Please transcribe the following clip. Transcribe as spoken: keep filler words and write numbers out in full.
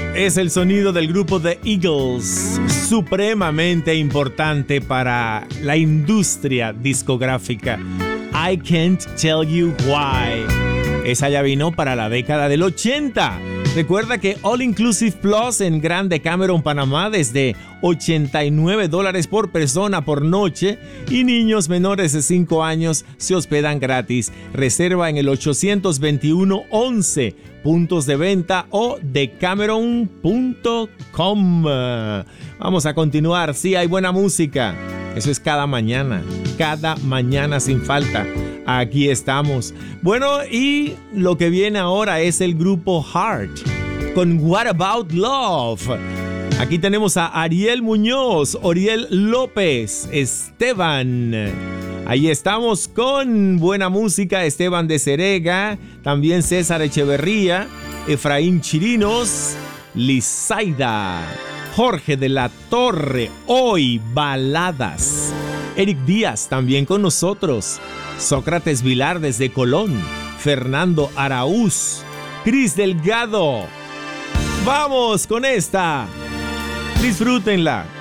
Es el sonido del grupo The Eagles, supremamente importante para la industria discográfica. I Can't Tell You Why. Esa ya vino para la década del ochenta. Recuerda que All Inclusive Plus en Grand Decameron, Panamá, desde ochenta y nueve dólares por persona por noche, y niños menores de cinco años se hospedan gratis. Reserva en el ochocientos veintiuno once, puntos de venta o decameron punto com. Vamos a continuar. Sí, hay buena música. Eso es cada mañana, cada mañana sin falta. Aquí estamos. Bueno, y lo que viene ahora es el grupo Heart con What About Love. Aquí tenemos a Ariel Muñoz, Oriel López, Esteban. Ahí estamos con buena música. Esteban de Cerega, también César Echeverría, Efraín Chirinos, Lizaida, Jorge de la Torre, hoy baladas. Eric Díaz también con nosotros. Sócrates Vilar desde Colón. Fernando Araúz. Cris Delgado. Vamos con esta. Disfrútenla.